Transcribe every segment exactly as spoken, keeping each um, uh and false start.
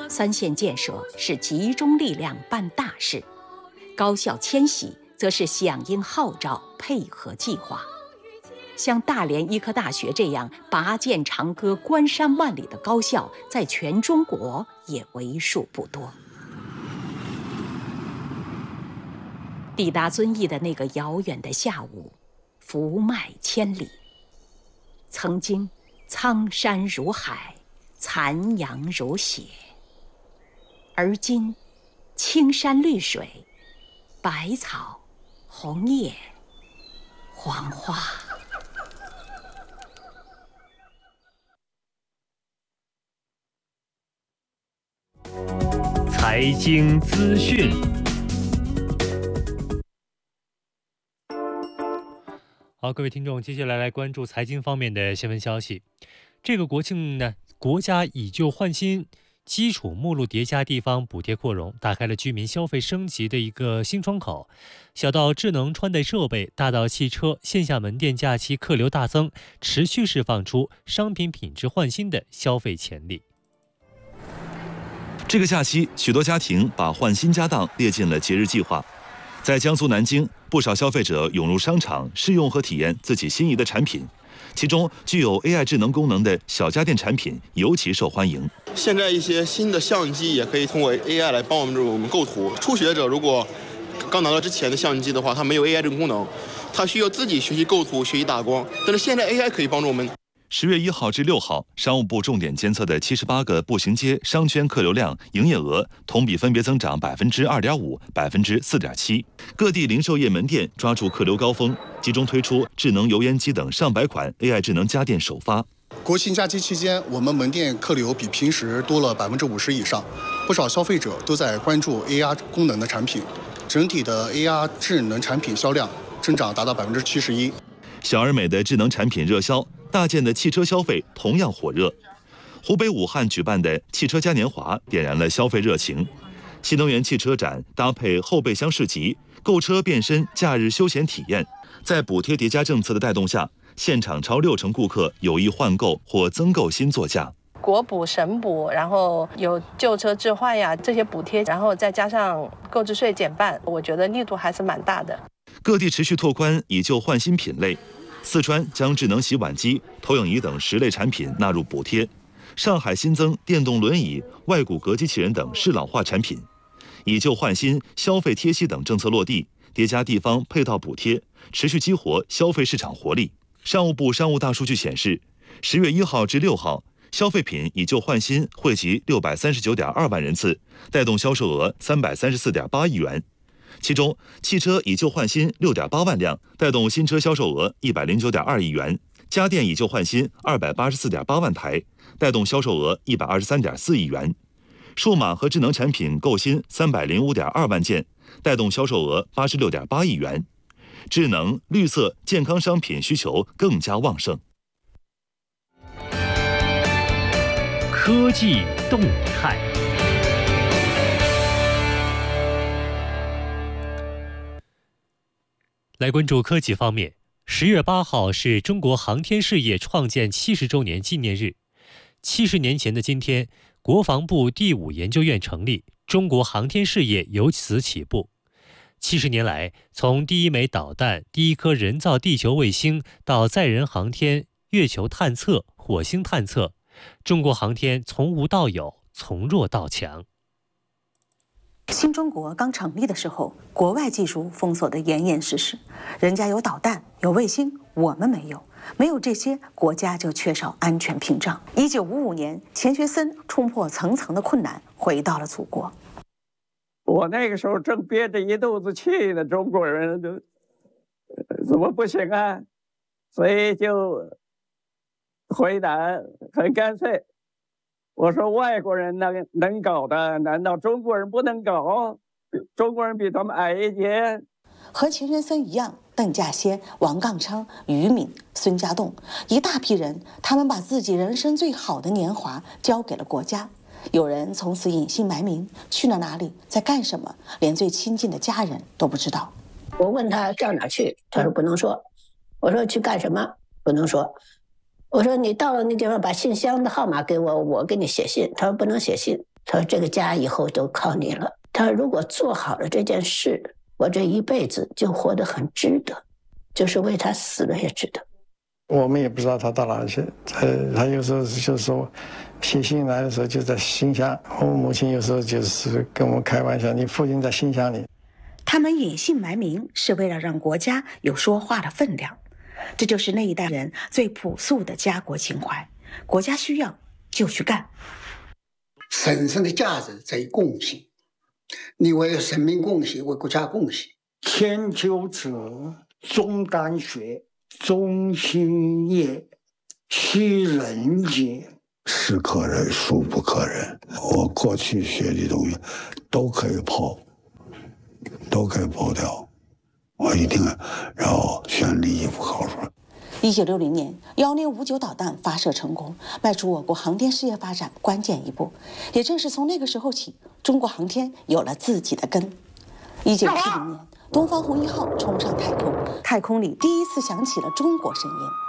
三线建设是集中力量办大事，高校迁徙则是响应号召配合计划。像大连医科大学这样拔剑长歌关山万里的高校，在全中国也为数不多。抵达遵义的那个遥远的下午，福脉千里。曾经苍山如海，残阳如血，而今青山绿水，百草红叶黄花。 财经资讯。好，各位听众，接下来来关注财经方面的新闻消息。这个国庆呢，国家以旧换新基础目录叠加地方补贴扩容，打开了居民消费升级的一个新窗口。小到智能穿戴设备，大到汽车，线下门店假期客流大增，持续释放出商品品质换新的消费潜力。 这个假期，许多家庭把换新家当列进了节日计划。在江苏南京，不少消费者涌入商场试用和体验自己心仪的产品，其中具有 A I 智能功能的小家电产品尤其受欢迎。 现在一些新的相机也可以通过 A I 来帮我们我们构图。初学者如果刚拿到之前的相机的话，它没有 A I 这个功能，它需要自己学习构图、学习打光。但是现在 A I 可以帮助我们。 十月一号至六号，商务部重点监测的七十八个步行街商圈客流量、营业额同比分别增长百分之二点五、百分之四点七。各地零售业门店抓住客流高峰，集中推出智能油烟机等上百款 A I 智能家电首发。 国庆假期期间，我们门店客流比平时多了百分之五十以上，不少消费者都在关注 A R 功能的产品，整体的 A R 智能产品销量增长达到百分之七十一。 小而美的智能产品热销，大件的汽车消费同样火热。湖北武汉举办的汽车嘉年华点燃了消费热情。新能源汽车展搭配后备箱市集，购车变身假日休闲体验。在补贴叠加政策的带动下，现场超六成顾客有意换购或增购新座驾。 国补、省补，然后有旧车置换呀这些补贴，然后再加上购置税减半，我觉得力度还是蛮大的。 各地持续拓宽以旧换新品类。四川将智能洗碗机、投影仪等十类产品纳入补贴，上海新增电动轮椅、外骨骼机器人等适老化产品。以旧换新、消费贴息等政策落地，叠加地方配套补贴，持续激活消费市场活力。商务部商务大数据显示，十月一号至六号，消费品以旧换新惠及六百三十九点二万人次，带动销售额三百三十四点八亿元。其中，汽车以旧换新六点八万辆，带动新车销售额一百零九点二亿元；家电以旧换新二百八十四点八万台，带动销售额一百二十三点四亿元；数码和智能产品购新三百零五点二万件，带动销售额八十六点八亿元。智能、绿色、健康商品需求更加旺盛。 科技动态。来关注科技方面，十月八号是中国航天事业创建七十周年纪念日。七十年前的今天，国防部第五研究院成立，中国航天事业由此起步。七十年来，从第一枚导弹、第一颗人造地球卫星到载人航天、月球探测、火星探测，中国航天从无到有，从弱到强。 新中国刚成立的时候，国外技术封锁得严严实实，人家有导弹，有卫星，我们没有，没有这些，国家就缺少安全屏障。一九五五年，钱学森冲破层层的困难，回到了祖国。 我那个时候正憋着一肚子气呢，中国人都怎么不行啊？所以就回答很干脆。我说外国人能能搞的，难道中国人不能搞？中国人比他们矮一截。 和钱学森一样，邓稼先、王沆昌、俞敏、孙家栋一大批人，他们把自己人生最好的年华交给了国家。有人从此隐姓埋名，去了哪里，在干什么，连最亲近的家人都不知道。 我问他到哪去，他说不能说。我说去干什么，不能说。我说你到了那地方把信箱的号码给我，我给你写信。他说不能写信。 他说这个家以后都靠你了。他说如果做好了这件事，我这一辈子就活得很值得，就是为他死了也值得。 我们也不知道他到哪里去，他他有时候就是说写信来的时候就在信箱，我母亲有时候就是跟我开玩笑，你父亲在信箱里。 他们隐姓埋名是为了让国家有说话的分量，这就是那一代人最朴素的家国情怀，国家需要就去干。 神圣的价值在于贡献，你为生命贡献，为国家贡献。 千秋者，终丹学，终心业，其人也。 是可忍，孰不可忍？我过去学的东西都可以抛，都可以抛掉。我一定要全力以赴考出来。 一九六零年，幺零五九导弹发射成功，迈出我国航天事业发展关键一步。也正是从那个时候起，中国航天有了自己的根。一九七零年，东方红一号冲上太空，太空里第一次响起了中国声音。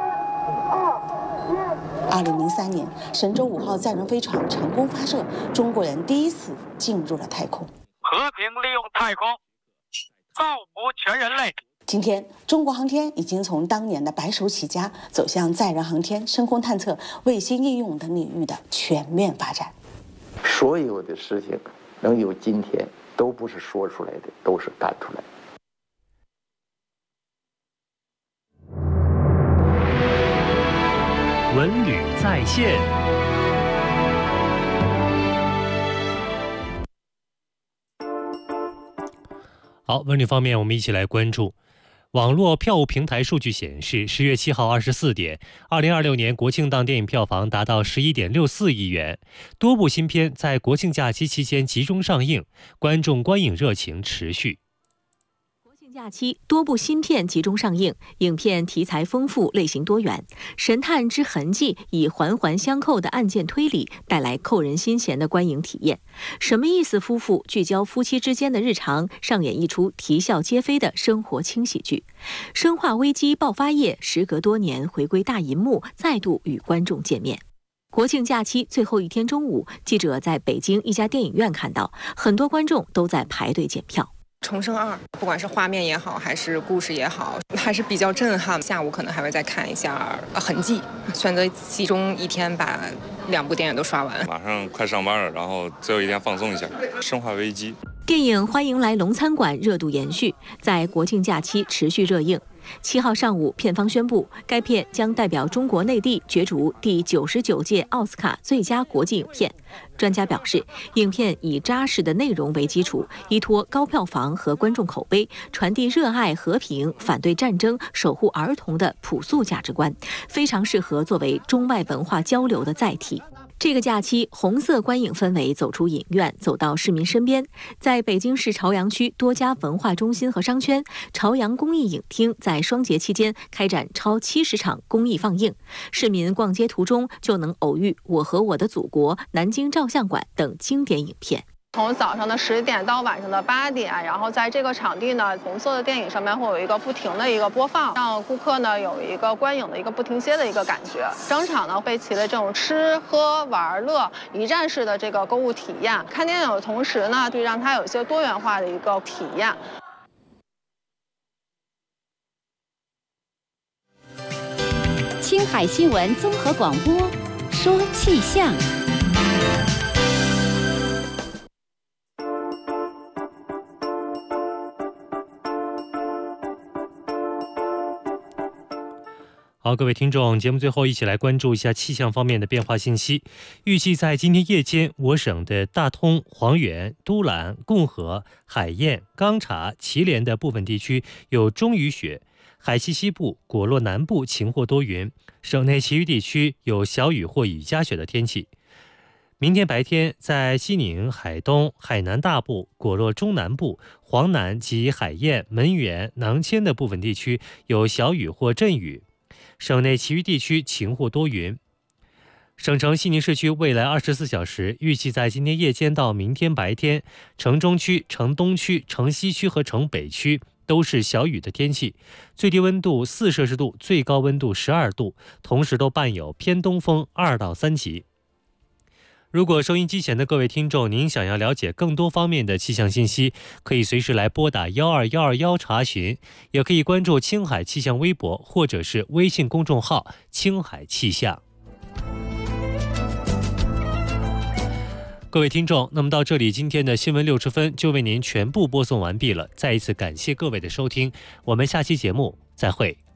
二零零三年，神舟五号载人飞船成功发射，中国人第一次进入了太空。 和平利用太空，造福全人类。 今天，中国航天已经从当年的白手起家，走向载人航天、深空探测、卫星应用等领域的全面发展。 所有的事情能有今天，都不是说出来的，都是干出来的。 文旅在线。好，文旅方面，我们一起来关注。网络票务平台数据显示，十月七号二十四点，二零二六年国庆档电影票房达到十一点六四亿元，多部新片在国庆假期期间集中上映，观众观影热情持续。 假期多部新片集中上映，影片题材丰富，类型多元。《神探之痕迹》以环环相扣的案件推理带来扣人心弦的观影体验。什么意思夫妇聚焦夫妻之间的日常，上演一出啼笑皆非的生活轻喜剧。《生化危机》爆发夜，时隔多年回归大银幕，再度与观众见面。国庆假期最后一天中午，记者在北京一家电影院看到，很多观众都在排队检票。 重生二，不管是画面也好，还是故事也好，还是比较震撼。下午可能还会再看一下《痕迹》，选择集中一天把两部电影都刷完。 马上快上班了，然后最后一天放松一下，《生化危机》。 电影《欢迎来龙餐馆》热度延续，在国庆假期持续热映。七号上午，片方宣布，该片将代表中国内地角逐第九十九届奥斯卡最佳国际影片。专家表示，影片以扎实的内容为基础，依托高票房和观众口碑，传递热爱和平、反对战争、守护儿童的朴素价值观，非常适合作为中外文化交流的载体。这个假期，红色观影氛围走出影院，走到市民身边。在北京市朝阳区多家文化中心和商圈，朝阳公益影厅在双节期间开展超七十场公益放映，市民逛街途中就能偶遇《我和我的祖国》、南京照相馆等经典影片。 从早上的十点到晚上的八点，然后在这个场地呢，红色的电影上面会有一个不停的一个播放，让顾客呢有一个观影的一个不停歇的一个感觉。商场呢备齐了这种吃喝玩乐一站式的这个购物体验，看电影的同时呢，就让它有一些多元化的一个体验。 青海新闻综合广播，说气象。 好，各位听众，节目最后一起来关注一下气象方面的变化信息。预计在今天夜间，我省的大通、黄原、都兰、共和、海晏、钢察、祁连的部分地区有中雨雪，海西西部、果洛南部晴或多云，省内其余地区有小雨或雨夹雪的天气。明天白天，在西宁、海东、海南大部、果洛中南部、黄南及海晏、门源、囊谦的部分地区有小雨或阵雨。省内其余地区晴或多云。省城西宁市区未来二十四小时预计在今天夜间到明天白天，城中区、城东区、城西区和城北区都是小雨的天气，最低温度四摄氏度，最高温度十二度，同时都伴有偏东风二到三级。 如果收音机前的各位听众，您想要了解更多方面的气象信息，可以随时来拨打幺二幺二幺查询，也可以关注青海气象微博或者是微信公众号青海气象。各位听众，那么到这里，今天的新闻六十分就为您全部播送完毕了。再一次感谢各位的收听，我们下期节目再会。